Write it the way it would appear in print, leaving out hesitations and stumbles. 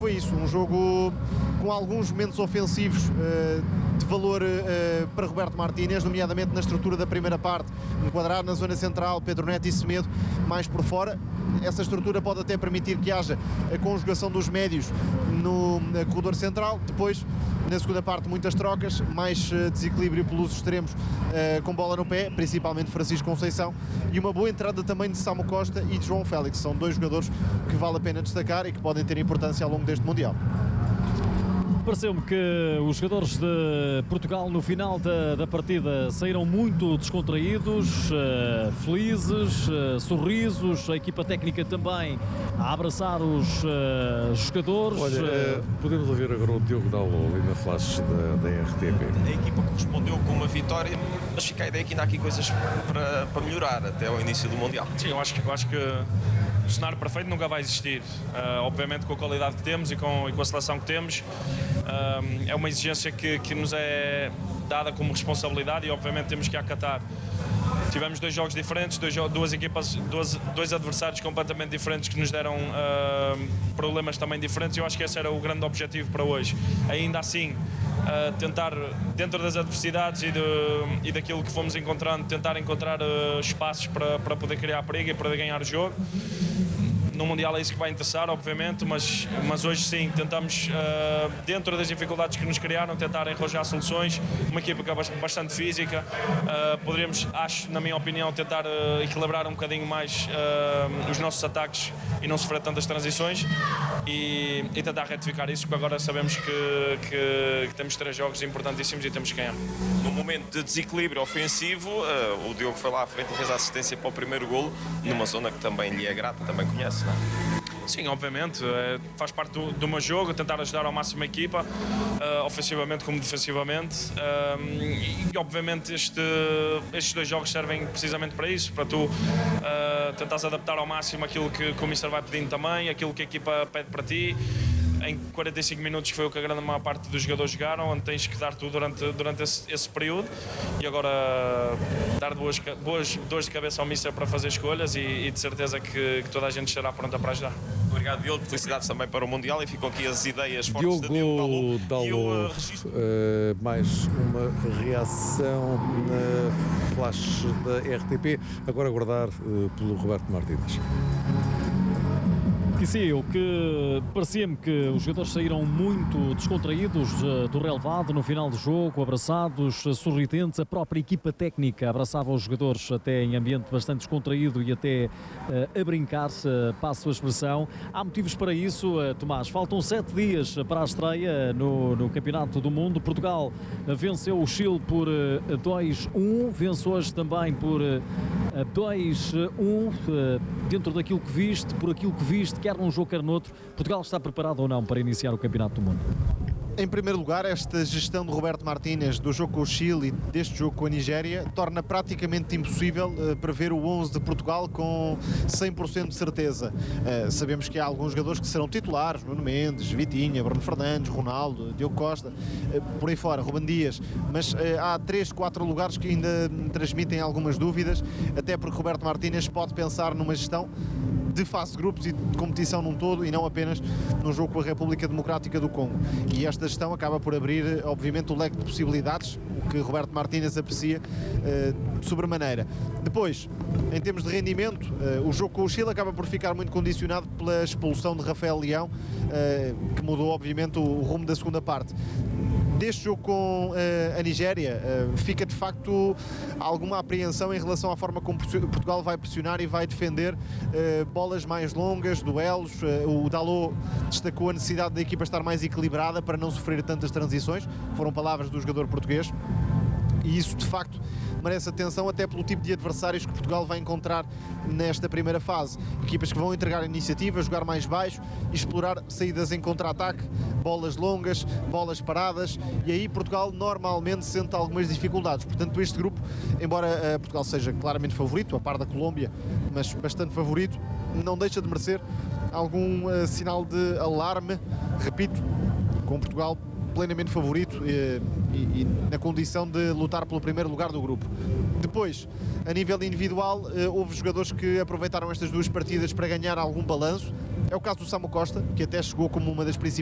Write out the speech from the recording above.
Foi isso, um jogo com alguns momentos ofensivos de valor para Roberto Martínez, nomeadamente na estrutura da primeira parte, enquadrado na zona central, Pedro Neto e Semedo mais por fora. Essa estrutura pode até permitir que haja a conjugação dos médios no corredor central. Depois, na segunda parte, muitas trocas, mais desequilíbrio pelos extremos com bola no pé, principalmente Francisco Conceição, e uma boa entrada também de Samu Costa e de João Félix. São dois jogadores que vale a pena destacar e que podem ter importância ao longo deste Mundial. Pareceu-me que os jogadores de Portugal no final da partida saíram muito descontraídos, felizes, sorrisos, a equipa técnica também a abraçar os jogadores. Olha, podemos ouvir agora o Diogo Dalot ali na flash da RTP. A equipa correspondeu com uma vitória, mas fica a ideia que ainda há aqui coisas para melhorar até ao início do Mundial. Sim, eu acho que o cenário perfeito nunca vai existir. Obviamente com a qualidade que temos e com a seleção que temos, é uma exigência que nos é dada como responsabilidade e obviamente temos que acatar. Tivemos dois jogos diferentes, duas equipas, dois adversários completamente diferentes que nos deram problemas também diferentes, e eu acho que esse era o grande objetivo para hoje. Ainda assim, tentar, dentro das adversidades e daquilo que fomos encontrando, tentar encontrar espaços para poder criar perigo e para ganhar o jogo. No Mundial é isso que vai interessar, obviamente, mas hoje sim, tentamos, dentro das dificuldades que nos criaram, tentar arranjar soluções. Uma equipa que é bastante física, poderíamos, acho, na minha opinião, tentar equilibrar um bocadinho mais os nossos ataques e não sofrer tantas transições e tentar retificar isso, porque agora sabemos que temos 3 jogos importantíssimos e temos que ganhar. No momento de desequilíbrio ofensivo, o Diogo foi lá à frente e fez a assistência para o primeiro golo, numa zona que também lhe é grata, também conhece, não é? Sim, obviamente, faz parte do meu jogo, tentar ajudar ao máximo a equipa, ofensivamente como defensivamente, e obviamente estes 2 jogos servem precisamente para isso, para tu tentares adaptar ao máximo aquilo que o Mister vai pedindo também, aquilo que a equipa pede para ti. Em 45 minutos, que foi o que a grande maior parte dos jogadores jogaram, onde tens que dar tudo durante esse período, e agora dar boas dores de cabeça ao Mister para fazer escolhas e de certeza que toda a gente estará pronta para ajudar. Obrigado, Diogo. Felicidades também para o Mundial, e ficam aqui as ideias fortes de Diogo Dalot. Mais uma reação na flash da RTP, agora a aguardar pelo Roberto Martínez. E sim, o que parecia-me que os jogadores saíram muito descontraídos do relevado no final do jogo, abraçados, sorridentes. A própria equipa técnica abraçava os jogadores até em ambiente bastante descontraído e até a brincar-se, passo a expressão. Há motivos para isso, Tomás. Faltam 7 dias para a estreia no Campeonato do Mundo. Portugal venceu o Chile por 2-1, vence hoje também por 2-1, dentro daquilo que viste, por aquilo que viste, quer num jogo, quer noutro. Portugal está preparado ou não para iniciar o Campeonato do Mundo? Em primeiro lugar, esta gestão de Roberto Martínez do jogo com o Chile e deste jogo com a Nigéria torna praticamente impossível prever o 11 de Portugal com 100% de certeza. Sabemos que há alguns jogadores que serão titulares: Nuno Mendes, Vitinha, Bruno Fernandes, Ronaldo, Diogo Costa, por aí fora, Ruben Dias, mas há 3, 4 lugares que ainda transmitem algumas dúvidas, até porque Roberto Martínez pode pensar numa gestão de fase de grupos e de competição num todo, e não apenas no jogo com a República Democrática do Congo. E esta gestão acaba por abrir, obviamente, o leque de possibilidades, o que Roberto Martínez aprecia de sobremaneira. Depois, em termos de rendimento, o jogo com o Chile acaba por ficar muito condicionado pela expulsão de Rafael Leão, que mudou, obviamente, o rumo da segunda parte. Deste jogo com a Nigéria, fica de facto alguma apreensão em relação à forma como Portugal vai pressionar e vai defender bolas mais longas, duelos. O Dalot destacou a necessidade da equipa estar mais equilibrada para não sofrer tantas transições, foram palavras do jogador português, e isso de facto merece atenção, até pelo tipo de adversários que Portugal vai encontrar nesta primeira fase. Equipas que vão entregar a iniciativa, jogar mais baixo e explorar saídas em contra-ataque, bolas longas, bolas paradas, e aí Portugal normalmente sente algumas dificuldades. Portanto, este grupo, embora Portugal seja claramente favorito, a par da Colômbia, mas bastante favorito, não deixa de merecer algum sinal de alarme. Repito, com Portugal plenamente favorito e na condição de lutar pelo primeiro lugar do grupo. Depois, a nível individual, houve jogadores que aproveitaram estas duas partidas para ganhar algum balanço. É o caso do Samu Costa, que até chegou como uma das principais